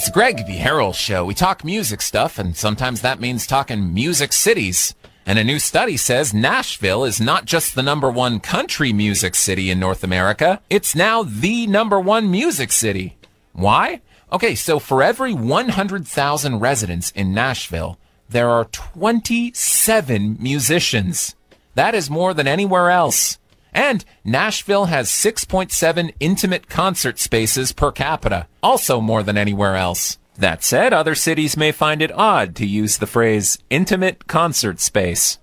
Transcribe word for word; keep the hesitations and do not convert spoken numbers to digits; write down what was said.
It's the Greg V. Harrell Show. We talk music stuff, and sometimes that means talking music cities. And a new study says Nashville is not just the number one country music city in North America, it's now the number one music city. Why? Okay, so for every one hundred thousand residents in Nashville, there are twenty-seven musicians. That is more than anywhere else. And Nashville has six point seven intimate concert spaces per capita, also more than anywhere else. That said, other cities may find it odd to use the phrase intimate concert space.